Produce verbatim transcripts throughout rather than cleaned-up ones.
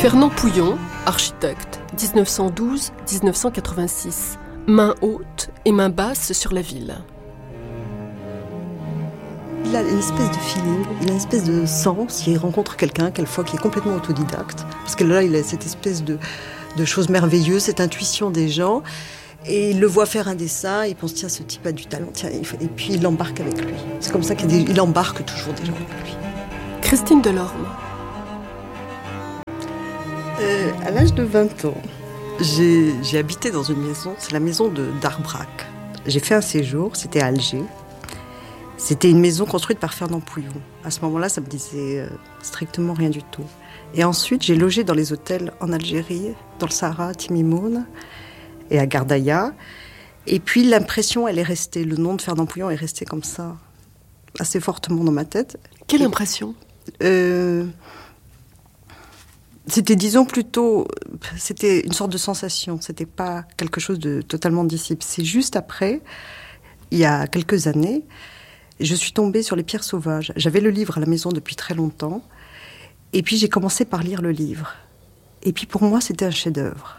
Fernand Pouillon, architecte, dix-neuf cent douze à dix-neuf cent quatre-vingt-six, main haute et main basse sur la ville. Il a une espèce de feeling, il a une espèce de sens, il rencontre quelqu'un, quelquefois, qui est complètement autodidacte. Parce que là, il a cette espèce de, de chose merveilleuse, cette intuition des gens. Et il le voit faire un dessin, il pense, tiens, ce type a du talent, tiens, il fait... et puis il l'embarque avec lui. C'est comme ça qu'il des... il embarque toujours des gens avec lui. Christine Delorme. Euh, à l'âge de vingt ans, j'ai, j'ai habité dans une maison, c'est la maison de d'Arbrac. J'ai fait un séjour, c'était à Alger. C'était une maison construite par Fernand Pouillon. À ce moment-là, ça me disait euh, strictement rien du tout. Et ensuite, j'ai logé dans les hôtels en Algérie, dans le Sahara, à Timimoun et à Gardaïa. Et puis, l'impression, elle est restée. Le nom de Fernand Pouillon est resté comme ça, assez fortement dans ma tête. Quelle et, impression euh, C'était, disons, plutôt... C'était une sorte de sensation. C'était pas quelque chose de totalement disciple. C'est juste après, il y a quelques années... Je suis tombée sur Les Pierres sauvages. J'avais le livre à la maison depuis très longtemps. Et puis j'ai commencé par lire le livre. Et puis pour moi, c'était un chef-d'œuvre.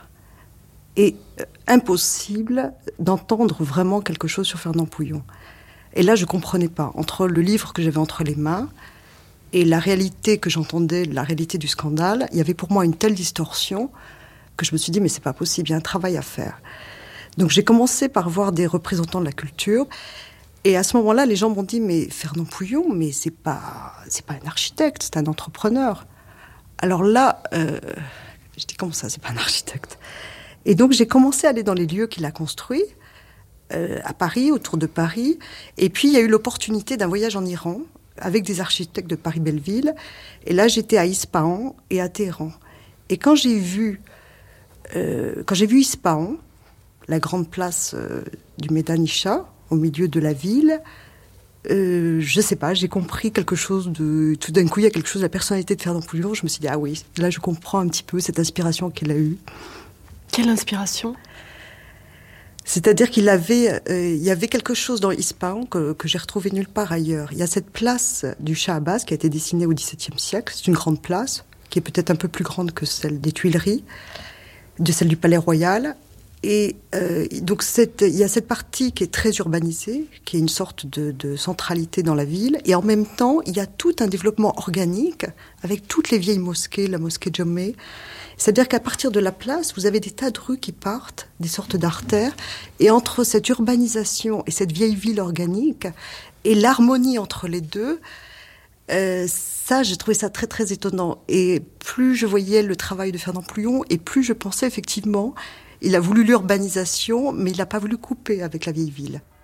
Et euh, impossible d'entendre vraiment quelque chose sur Fernand Pouillon. Et là, je ne comprenais pas. Entre le livre que j'avais entre les mains et la réalité que j'entendais, la réalité du scandale, il y avait pour moi une telle distorsion que je me suis dit, mais c'est pas possible, il y a un travail à faire. Donc j'ai commencé par voir des représentants de la culture. Et à ce moment-là, les gens m'ont dit, mais Fernand Pouillon, mais c'est pas, c'est pas un architecte, c'est un entrepreneur. Alors là, euh, je dis, comment ça, c'est pas un architecte? Et donc, j'ai commencé à aller dans les lieux qu'il a construits, euh, à Paris, autour de Paris. Et puis, il y a eu l'opportunité d'un voyage en Iran, avec des architectes de Paris-Belleville. Et là, j'étais à Ispahan et à Téhéran. Et quand j'ai vu, euh, quand j'ai vu Ispahan, la grande place euh, du Médanisha, au milieu de la ville, euh, je sais pas, j'ai compris quelque chose de... Tout d'un coup, il y a quelque chose de la personnalité de Fernand Pouillon. Je me suis dit, ah oui, là, je comprends un petit peu cette inspiration qu'il a eue. Quelle inspiration ? C'est-à-dire qu'il avait... Euh, il y avait quelque chose dans Ispahan que, que j'ai retrouvé nulle part ailleurs. Il y a cette place du Shah Abbas qui a été dessinée au dix-septième siècle. C'est une grande place, qui est peut-être un peu plus grande que celle des Tuileries, de celle du Palais Royal. Et euh, donc cette, il y a cette partie qui est très urbanisée, qui est une sorte de, de centralité dans la ville, et en même temps, il y a tout un développement organique avec toutes les vieilles mosquées, la mosquée Djamé. C'est-à-dire qu'à partir de la place, vous avez des tas de rues qui partent, des sortes d'artères, et entre cette urbanisation et cette vieille ville organique, et l'harmonie entre les deux, euh, ça, j'ai trouvé ça très très étonnant. Et plus je voyais le travail de Fernand Pouillon, et plus je pensais effectivement... Il a voulu l'urbanisation, mais il n'a pas voulu couper avec la vieille ville.